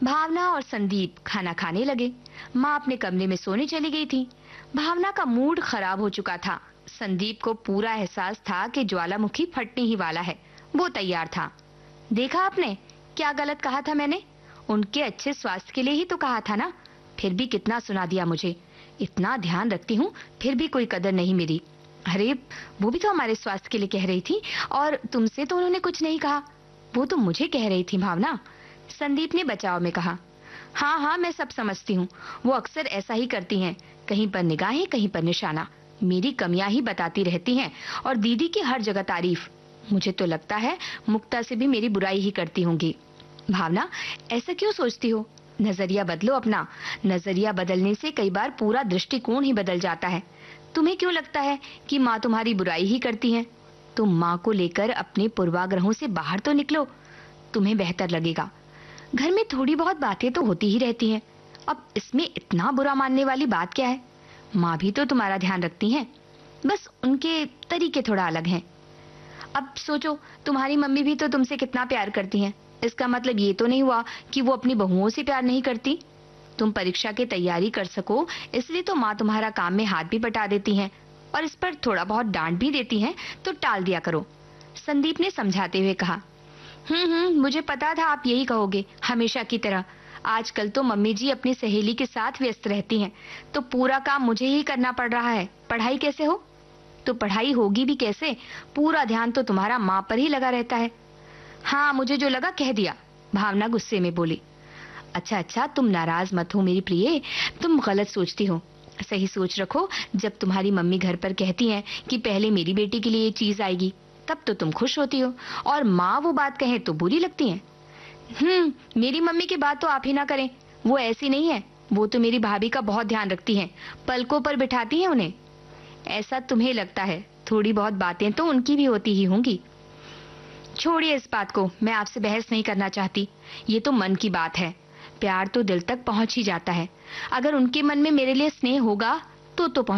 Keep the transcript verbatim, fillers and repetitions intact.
भावना और संदीप खाना खाने लगे। माँ अपने कमरे में सोने चली गई थी। भावना का मूड खराब हो चुका था। संदीप को पूरा एहसास था कि ज्वालामुखी फटने ही वाला है। वो तैयार था। देखा आपने क्या गलत कहा था मैंने? उनके अच्छे स्वास्थ्य के लिए ही तो कहा था ना। फिर भी कितना सुना दिया मुझे। इतना ध्यान रखती हूँ फिर भी कोई कदर नहीं मेरी। अरे वो भी तो हमारे स्वास्थ्य के लिए कह रही थी और तुमसे तो उन्होंने कुछ नहीं कहा। वो तो मुझे कह रही थी भावना। संदीप ने बचाव में कहा। हाँ हाँ मैं सब समझती हूँ। वो अक्सर ऐसा ही करती हैं। कहीं पर निगाहें कहीं पर निशाना। मेरी कमियां ही बताती रहती हैं और दीदी की हर जगह तारीफ। मुझे तो लगता है मुक्ता से भी मेरी बुराई ही करती होंगी। भावना ऐसा क्यों सोचती हो? नजरिया बदलो अपना। नजरिया बदलने से कई बार पूरा दृष्टिकोण ही बदल जाता है। तुम्हें क्यों लगता है कि माँ तुम्हारी बुराई ही करती हैं? तुम माँ को लेकर अपने पूर्वाग्रहों से बाहर तो निकलो। तुम्हें बेहतर लगेगा। घर में थोड़ी बहुत बातें तो होती ही रहती हैं। अब इसमें इतना बुरा मानने वाली बात क्या है? माँ भी तो तुम्हारा ध्यान रखती हैं। बस उनके तरीके थोड़ा अलग हैं। अब सोचो तुम्हारी मम्मी भी तो तुमसे कितना प्यार करती हैं। इसका मतलब ये तो नहीं हुआ कि वो अपनी बहुओं से प्यार नहीं करती। तुम परीक्षा की तैयारी कर सको इसलिए तो माँ तुम्हारा काम में हाथ भी बटा देती हैं और इस पर थोड़ा बहुत डांट भी देती हैं तो टाल दिया करो। संदीप ने समझाते हुए कहा। हम्म हम्म मुझे पता था आप यही कहोगे हमेशा की तरह। आजकल तो मम्मी जी अपनी सहेली के साथ व्यस्त रहती हैं तो पूरा काम मुझे ही करना पड़ रहा है। पढ़ाई कैसे हो? तो पढ़ाई होगी भी कैसे? पूरा ध्यान तो तुम्हारा माँ पर ही लगा रहता है। हाँ मुझे जो लगा कह दिया। भावना गुस्से में बोली। अच्छा अच्छा तुम नाराज मत हो मेरी प्रिय। तुम गलत सोचती हो। सही सोच रखो। जब तुम्हारी मम्मी घर पर कहती हैं कि पहले मेरी बेटी के लिए ये चीज आएगी तब तो तुम खुश होती हो और माँ वो बात कहे तो बुरी लगती है। हम्म मेरी मम्मी की बात तो आप ही ना करें। वो ऐसी नहीं है। वो तो मेरी भाभी का बहुत ध्यान रखती हैं। पलकों पर बिठाती हैं उन्हें। ऐसा तुम्हें लगता है। थोड़ी बहुत बातें तो उनकी भी होती ही होंगी। छोड़िए इस बात को। मैं आपसे बहस नहीं करना चाहती। ये तो मन की बात है। प्यार तो दिल तक पहुंच ही जाता है। अगर उनके मन में मेरे लिए स्नेह होगा तो तो पहुंच